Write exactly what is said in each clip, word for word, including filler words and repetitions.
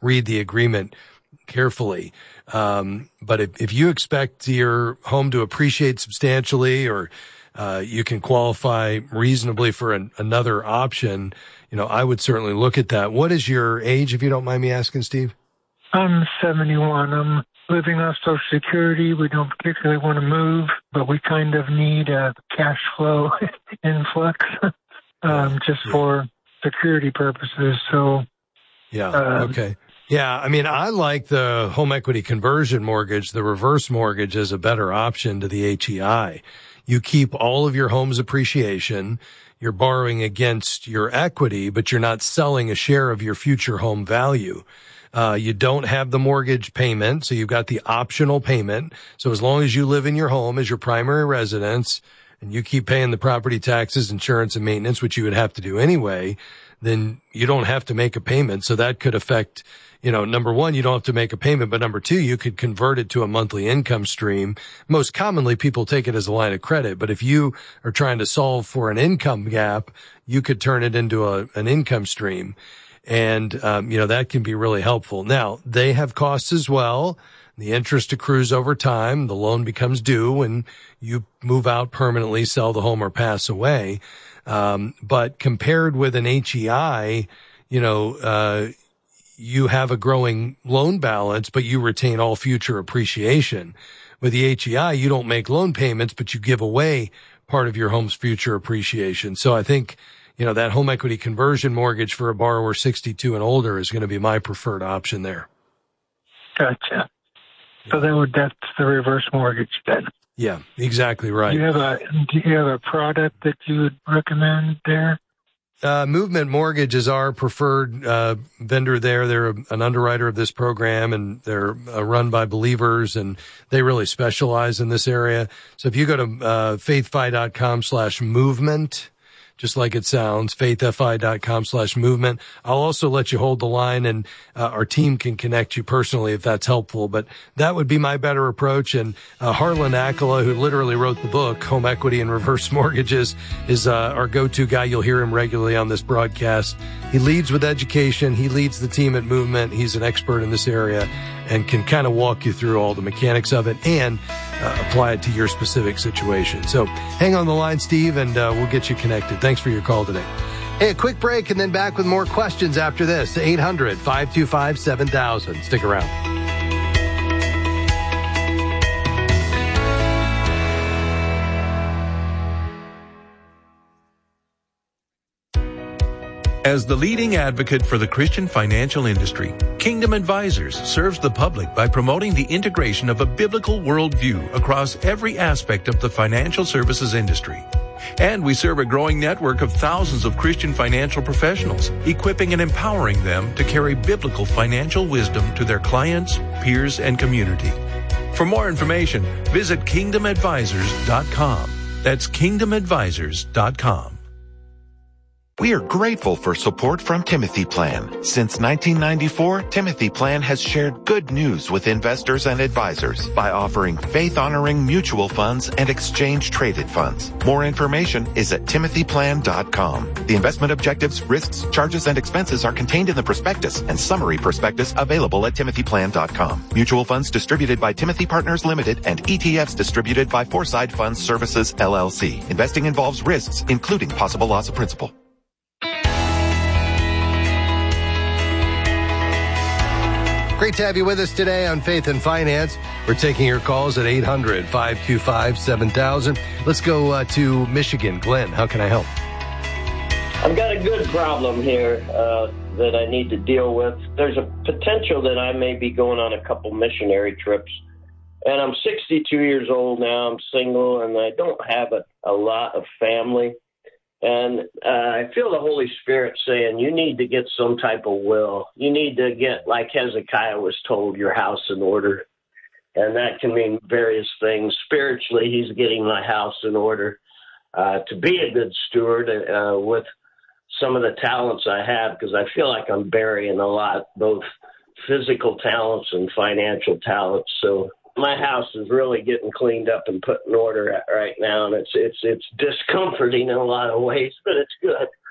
read the agreement carefully. Um, but if, if you expect your home to appreciate substantially, or uh, you can qualify reasonably for an, another option, you know, I would certainly look at that. What is your age, if you don't mind me asking, Steve? I'm seventy-one. I'm living off Social Security. We don't particularly want to move, but we kind of need a cash flow influx um, just yeah. for security purposes. So, yeah, uh, okay. Yeah, I mean, I like the home equity conversion mortgage, the reverse mortgage, as a better option to the H E I. You keep all of your home's appreciation. You're borrowing against your equity, but you're not selling a share of your future home value. Uh, you don't have the mortgage payment, so you've got the optional payment. So as long as you live in your home as your primary residence and you keep paying the property taxes, insurance, and maintenance, which you would have to do anyway, then you don't have to make a payment. So that could affect, you know, number one, you don't have to make a payment, but number two, you could convert it to a monthly income stream. Most commonly, people take it as a line of credit, but if you are trying to solve for an income gap, you could turn it into a, an income stream. And, um, you know, that can be really helpful. Now, they have costs as well. The interest accrues over time. The loan becomes due when you move out permanently, sell the home, or pass away. Um, but compared with an H E I, you know, uh, you have a growing loan balance, but you retain all future appreciation. With the H E I, you don't make loan payments, but you give away part of your home's future appreciation. So I think, you know, that home equity conversion mortgage for a borrower sixty-two and older is going to be my preferred option there. Gotcha. So that would, that's the reverse mortgage then. Yeah, exactly right. Do you have a, do you have a product that you would recommend there? Uh, Movement Mortgage is our preferred uh, vendor there. They're a, an underwriter of this program, and they're uh, run by believers, and they really specialize in this area. So if you go to uh, faithfi.com slash movement, just like it sounds, faithfi.com slash movement. I'll also let you hold the line, and uh, our team can connect you personally if that's helpful. But that would be my better approach. And uh, Harlan Akela, who literally wrote the book, Home Equity and Reverse Mortgages, is uh, our go-to guy. You'll hear him regularly on this broadcast. He leads with education. He leads the team at Movement. He's an expert in this area and can kind of walk you through all the mechanics of it and uh, apply it to your specific situation. So hang on the line, Steve, and uh, we'll get you connected. Thanks for your call today. Hey, a quick break and then back with more questions after this. eight hundred, five two five, seven thousand. Stick around. As the leading advocate for the Christian financial industry, Kingdom Advisors serves the public by promoting the integration of a biblical worldview across every aspect of the financial services industry. And we serve a growing network of thousands of Christian financial professionals, equipping and empowering them to carry biblical financial wisdom to their clients, peers, and community. For more information, visit kingdom advisors dot com. That's kingdom advisors dot com. We are grateful for support from Timothy Plan. Since nineteen ninety-four, Timothy Plan has shared good news with investors and advisors by offering faith-honoring mutual funds and exchange-traded funds. More information is at timothy plan dot com. The investment objectives, risks, charges, and expenses are contained in the prospectus and summary prospectus available at timothy plan dot com. Mutual funds distributed by Timothy Partners Limited and E T Fs distributed by Foreside Funds Services, L L C. Investing involves risks, including possible loss of principal. Great to have you with us today on Faith and Finance. We're taking your calls at eight hundred, five two five, seven thousand. Let's go uh, to Michigan. Glenn, how can I help? I've got a good problem here uh, that I need to deal with. There's a potential that I may be going on a couple missionary trips. And I'm sixty-two years old now. I'm single, and I don't have a, a lot of family. And uh, I feel the Holy Spirit saying, you need to get some type of will. You need to get, like Hezekiah was told, your house in order. And that can mean various things. Spiritually, he's getting my house in order uh, to be a good steward uh, with some of the talents I have, because I feel like I'm burying a lot, both physical talents and financial talents. So my house is really getting cleaned up and put in order right now, and it's it's it's discomforting in a lot of ways, but it's good.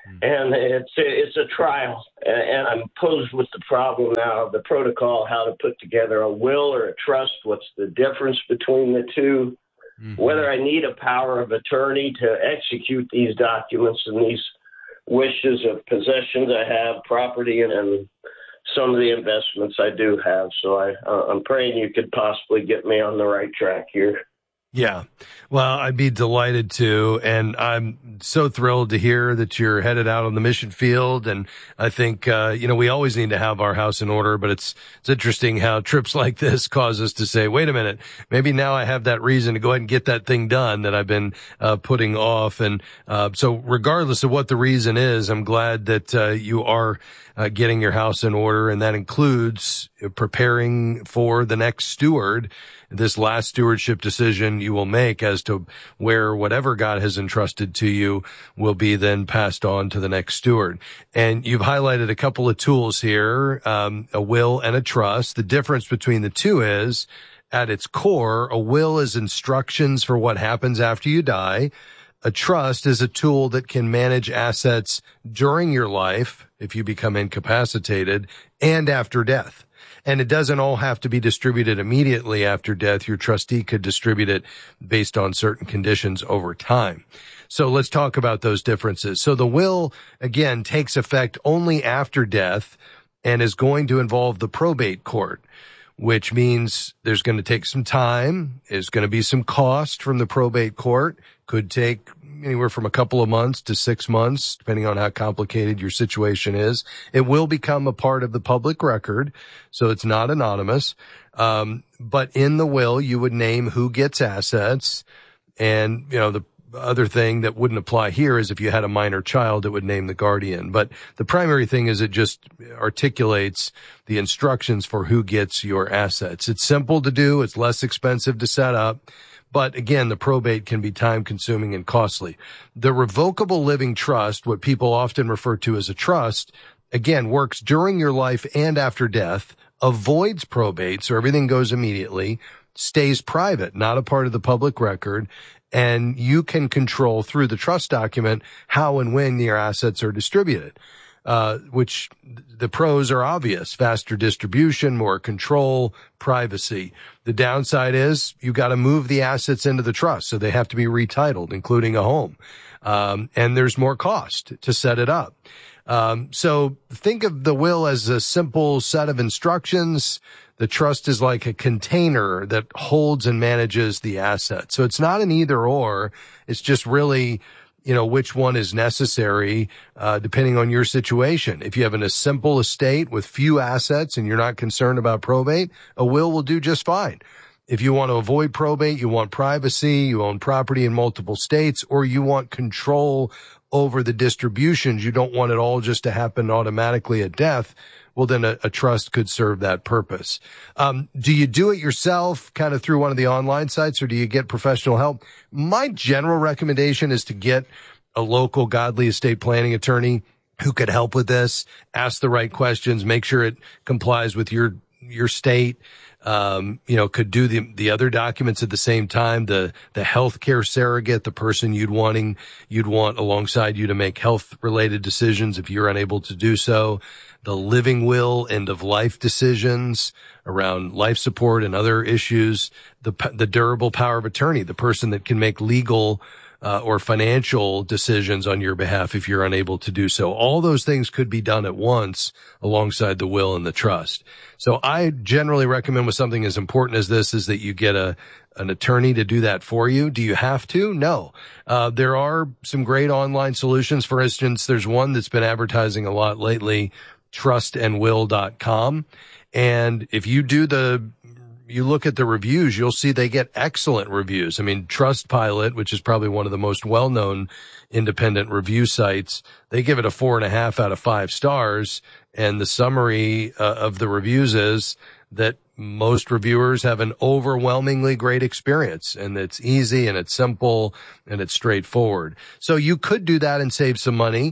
And it's it's a trial, and I'm posed with the problem now of the protocol, how to put together a will or a trust, what's the difference between the two, mm-hmm. whether I need a power of attorney to execute these documents and these wishes of possessions I have, property, and, and some of the investments I do have. So I, uh, I'm praying you could possibly get me on the right track here. Yeah. Well, I'd be delighted to. And I'm so thrilled to hear that you're headed out on the mission field. And I think, uh, you know, we always need to have our house in order, but it's, it's interesting how trips like this cause us to say, wait a minute, maybe now I have that reason to go ahead and get that thing done that I've been, uh, putting off. And, uh, so regardless of what the reason is, I'm glad that, uh, you are, uh, getting your house in order. And that includes preparing for the next steward, this last stewardship decision you will make as to where whatever God has entrusted to you will be then passed on to the next steward. And you've highlighted a couple of tools here, um, a will and a trust. The difference between the two is, at its core, a will is instructions for what happens after you die. A trust is a tool that can manage assets during your life, if you become incapacitated, and after death. And it doesn't all have to be distributed immediately after death. Your trustee could distribute it based on certain conditions over time. So let's talk about those differences. So the will, again, takes effect only after death and is going to involve the probate court, which means there's going to take some time. There's going to be some cost from the probate court. Could take anywhere from a couple of months to six months, depending on how complicated your situation is. It will become a part of the public record, so it's not anonymous. Um, but in the will, you would name who gets assets. And, you know, the other thing that wouldn't apply here is if you had a minor child, it would name the guardian. But the primary thing is it just articulates the instructions for who gets your assets. It's simple to do. It's less expensive to set up. But again, the probate can be time consuming and costly. The revocable living trust, what people often refer to as a trust, again, works during your life and after death, avoids probate, so everything goes immediately, stays private, not a part of the public record, and you can control through the trust document how and when your assets are distributed. Uh, which the pros are obvious: faster distribution, more control, privacy. The downside is you got to move the assets into the trust, so they have to be retitled, including a home. Um, and there's more cost to set it up. Um, so think of the will as a simple set of instructions. The trust is like a container that holds and manages the asset. So it's not an either or. It's just really, you know, which one is necessary, uh, depending on your situation. If you have an, a simple estate with few assets and you're not concerned about probate, a will will do just fine. If you want to avoid probate, you want privacy, you own property in multiple states, or you want control over the distributions, you don't want it all just to happen automatically at death, well, then a, a trust could serve that purpose. Um, do you do it yourself kind of through one of the online sites, or do you get professional help? My general recommendation is to get a local godly estate planning attorney who could help with this, ask the right questions, make sure it complies with your, your state. Um, you know, could do the, the other documents at the same time, the, the healthcare surrogate, the person you'd wanting, you'd want alongside you to make health related decisions if you're unable to do so, the living will, end of life decisions around life support and other issues, the, the durable power of attorney, the person that can make legal Uh, or financial decisions on your behalf if you're unable to do so. All those things could be done at once alongside the will and the trust. So I generally recommend with something as important as this is that you get a an attorney to do that for you. Do you have to? No. Uh, there are some great online solutions. For instance, there's one that's been advertising a lot lately, trust and will dot com. And if you do the you look at the reviews, you'll see they get excellent reviews. I mean, Trustpilot, which is probably one of the most well-known independent review sites, they give it a four and a half out of five stars. And the summary uh, of the reviews is that most reviewers have an overwhelmingly great experience, and it's easy and it's simple and it's straightforward. So you could do that and save some money.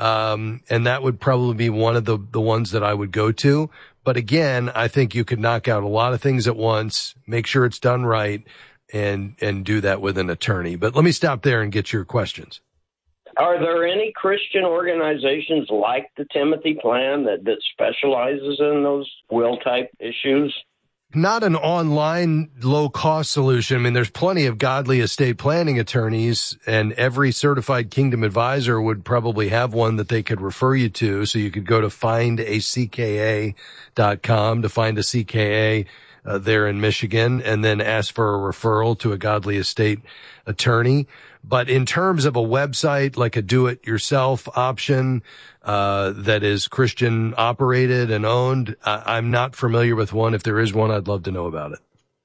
Um, and that would probably be one of the, the ones that I would go to. But again, I think you could knock out a lot of things at once, make sure it's done right, and, and do that with an attorney. But let me stop there and get your questions. Are there any Christian organizations like the Timothy Plan that, that specializes in those will-type issues? Not an online low-cost solution. I mean, there's plenty of godly estate planning attorneys, and every certified Kingdom advisor would probably have one that they could refer you to. So you could go to find a C K A dot com to find a C K A uh, there in Michigan, and then ask for a referral to a godly estate attorney. But in terms of a website, like a do-it-yourself option uh that is Christian operated and owned, I- I'm not familiar with one. If there is one, I'd love to know about it.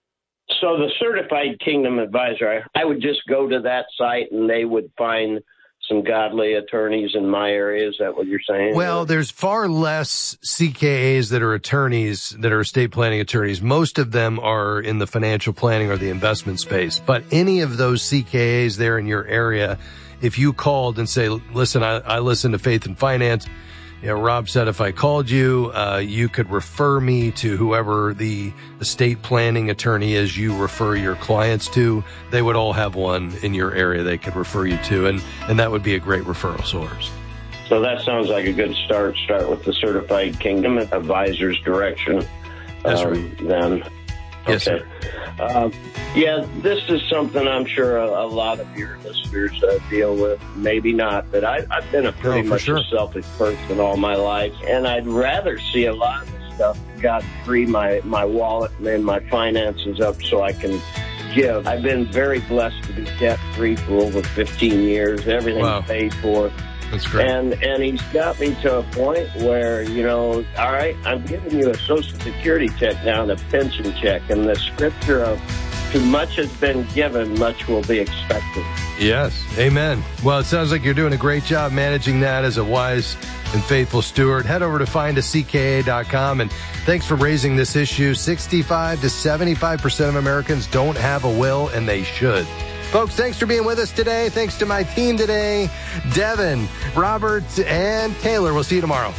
So the Certified Kingdom Advisor, I, I would just go to that site and they would find some godly attorneys in my area. Is that what you're saying? Well, there's far less C K As that are attorneys, that are estate planning attorneys. Most of them are in the financial planning or the investment space. But any of those C K As there in your area, if you called and say, listen, I, I listen to Faith and Finance, you know, Rob said if I called you, uh, you could refer me to whoever the estate planning attorney is you refer your clients to. They would all have one in your area they could refer you to, and, and that would be a great referral source. So that sounds like a good start. Start with the Certified Kingdom Advisor's direction. That's um, right. Then. Yes, okay. sir. Uh, yeah, this is something I'm sure a, a lot of your listeners uh, deal with. Maybe not, but I, I've been a pretty Oh, much sure. a selfish person all my life, and I'd rather see a lot of the stuff God free my, my wallet and my finances up so I can give. I've been very blessed to be debt-free for over fifteen years. Everything's Wow. paid for. That's great. And and he's got me to a point where, you know, all right, I'm giving you a Social Security check now and a pension check. And the scripture of too much has been given, much will be expected. Yes. Amen. Well, it sounds like you're doing a great job managing that as a wise and faithful steward. Head over to find a C K A dot com, and thanks for raising this issue. sixty-five to seventy-five percent of Americans don't have a will, and they should. Folks, thanks for being with us today. Thanks to my team today, Devin, Robert, and Taylor. We'll see you tomorrow.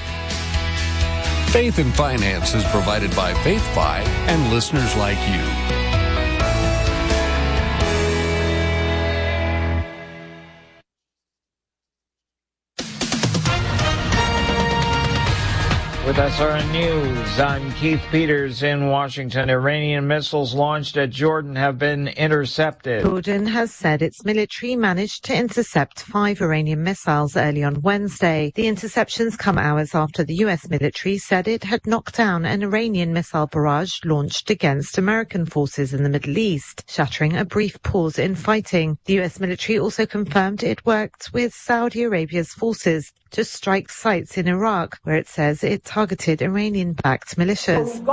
Faith and Finance is provided by FaithFi and listeners like you. With S R N News, I'm Keith Peters in Washington. Iranian missiles launched at Jordan have been intercepted. Jordan has said its military managed to intercept five Iranian missiles early on Wednesday. The interceptions come hours after the U S military said it had knocked down an Iranian missile barrage launched against American forces in the Middle East, shattering a brief pause in fighting. The U S military also confirmed it worked with Saudi Arabia's forces to strike sites in Iraq, where it says it targeted Iranian-backed militias.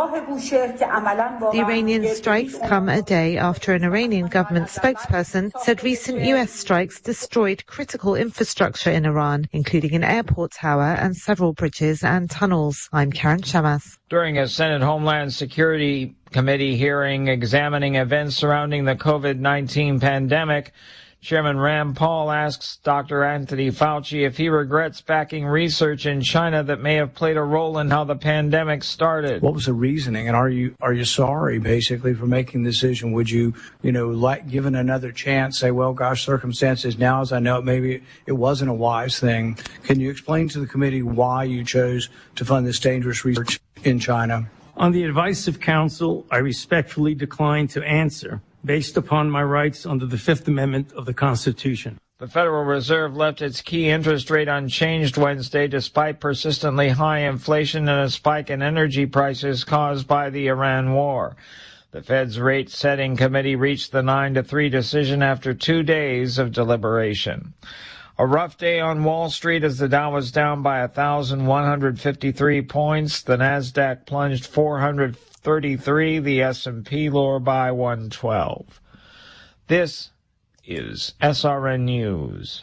The Iranian strikes come a day after an Iranian government spokesperson said recent U S strikes destroyed critical infrastructure in Iran, including an airport tower and several bridges and tunnels. I'm Karen Shamas. During a Senate Homeland Security Committee hearing examining events surrounding the COVID nineteen pandemic, Chairman Rand Paul asks Doctor Anthony Fauci if he regrets backing research in China that may have played a role in how the pandemic started. What was the reasoning, and are you are you sorry, basically, for making the decision? Would you, you know, like given another chance, say, well, gosh, circumstances now, as I know it, maybe it wasn't a wise thing. Can you explain to the committee why you chose to fund this dangerous research in China? On the advice of counsel, I respectfully decline to answer, based upon my rights under the Fifth Amendment of the Constitution. The Federal Reserve left its key interest rate unchanged Wednesday despite persistently high inflation and a spike in energy prices caused by the Iran war. The Fed's rate-setting committee reached the nine to three decision after two days of deliberation. A rough day on Wall Street as the Dow was down by one thousand one hundred fifty-three points. The Nasdaq plunged four hundred thirty-three, the S and P lower by one twelve. This is S R N News.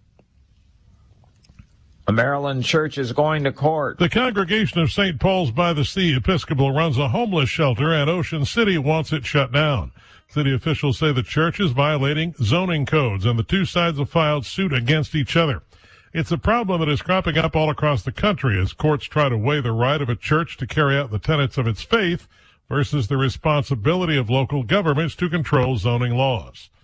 A Maryland church is going to court. The Congregation of Saint Paul's by the Sea Episcopal runs a homeless shelter, and Ocean City wants it shut down. City officials say the church is violating zoning codes, and the two sides have filed suit against each other. It's a problem that is cropping up all across the country as courts try to weigh the right of a church to carry out the tenets of its faith versus the responsibility of local governments to control zoning laws.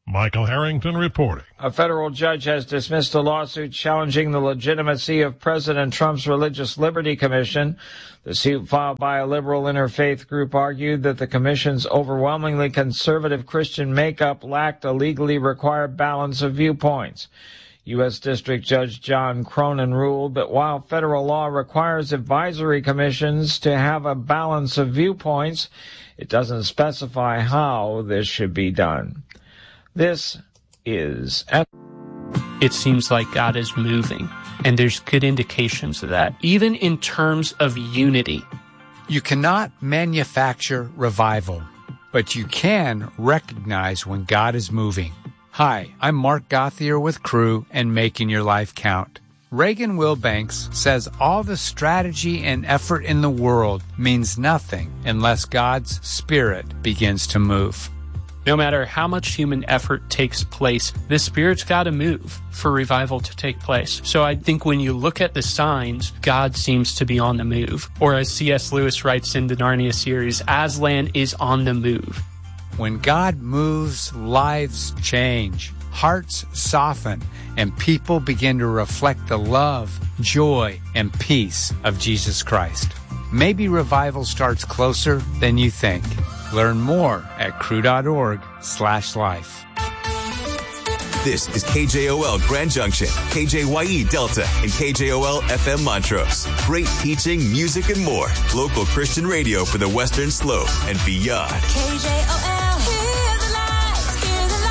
Michael Harrington reporting. A federal judge has dismissed a lawsuit challenging the legitimacy of President Trump's Religious Liberty Commission. The suit filed by a liberal interfaith group argued that the commission's overwhelmingly conservative Christian makeup lacked a legally required balance of viewpoints. U S. District Judge John Cronin ruled that while federal law requires advisory commissions to have a balance of viewpoints, it doesn't specify how this should be done. This is... It seems like God is moving, and there's good indications of that, even in terms of unity. You cannot manufacture revival, but you can recognize when God is moving. Hi, I'm Mark Gothier with Crew and Making Your Life Count. Reagan Wilbanks says all the strategy and effort in the world means nothing unless God's Spirit begins to move. No matter how much human effort takes place, the Spirit's got to move for revival to take place. So I think when you look at the signs, God seems to be on the move. Or as C S Lewis writes in the Narnia series, Aslan is on the move. When God moves, lives change, hearts soften, and people begin to reflect the love, joy, and peace of Jesus Christ. Maybe revival starts closer than you think. Learn more at crew.org slash life. This is K J O L Grand Junction, K J Y E Delta, and K J O L F M Montrose. Great teaching, music, and more. Local Christian radio for the Western Slope and beyond. K J O L, hear the light, hear the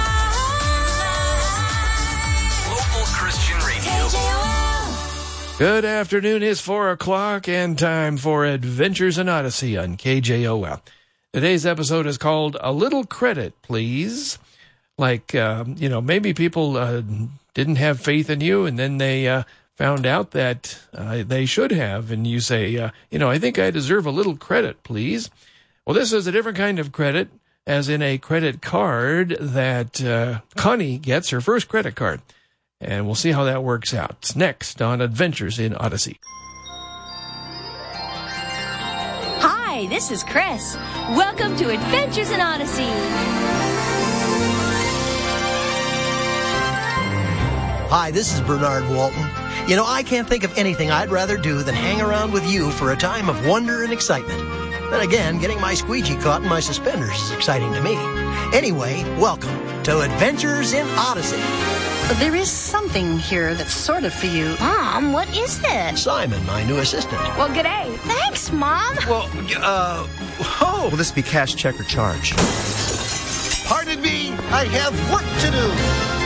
light. Local Christian radio. K J O L. Good afternoon. It's four o'clock and time for Adventures in Odyssey on K J O L. Today's episode is called A Little Credit, Please. Like, uh, you know, maybe people uh, didn't have faith in you, and then they uh, found out that uh, they should have, and you say, uh, you know, I think I deserve a little credit, please. Well, this is a different kind of credit, as in a credit card that uh, Connie gets, her first credit card. And we'll see how that works out. It's next on Adventures in Odyssey. Hi, this is Chris. Welcome to Adventures in Odyssey. Hi, this is Bernard Walton. You know, I can't think of anything I'd rather do than hang around with you for a time of wonder and excitement. Then again, getting my squeegee caught in my suspenders is exciting to me. Anyway, welcome to Adventures in Odyssey. There is something here that's sort of for you. Mom, what is this? Simon, my new assistant. Well, g'day. Thanks, Mom. Well, uh, oh, will this be cash, check, or charge? Pardon me, I have work to do.